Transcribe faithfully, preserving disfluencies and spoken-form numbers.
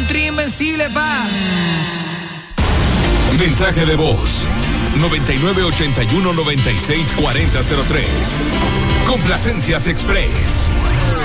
un tri invencible, pa. Mensaje de voz noventa y nueve ochenta y uno noventa y seis cuarenta cero tres. Complacencias Express.